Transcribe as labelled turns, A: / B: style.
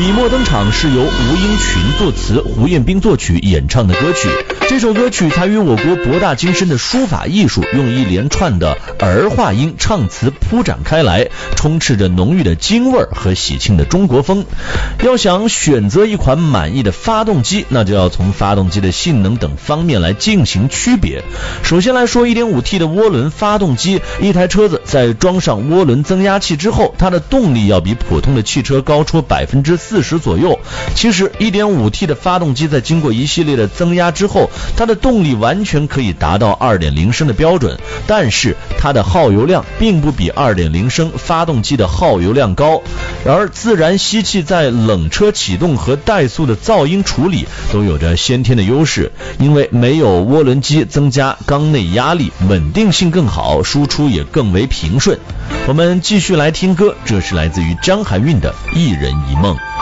A: 笔墨登场是由吴英群作词，胡彦斌作曲演唱的歌曲。这首歌曲它与我国博大精深的书法艺术用一连串的儿化音唱词铺展开来，充斥着浓郁的京味和喜庆的中国风。要想选择一款满意的发动机，那就要从发动机的性能等方面来进行区别。首先来说 1.5T 的涡轮发动机，一台车子在装上涡轮增压器之后，它的动力要比普通的汽车高出 40% 左右。其实 1.5T 的发动机在经过一系列的增压之后，它的动力完全可以达到 2.0 升的标准，但是它的耗油量并不比 2.0 升发动机的耗油量高。然而自然吸气在冷车启动和怠速的噪音处理都有着先天的优势，因为没有涡轮机增加缸内压力，稳定性更好，输出也更为平顺。我们继续来听歌，这是来自于张含韵的《一人一梦》。